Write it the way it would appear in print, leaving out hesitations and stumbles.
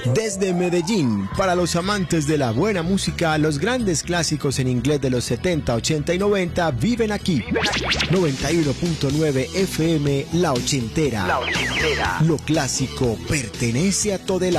Desde Medellín, para los amantes de la buena música, los grandes clásicos en inglés de los 70, 80 y 90 viven aquí. 91.9 FM La Ochentera. Lo clásico pertenece a Todelar.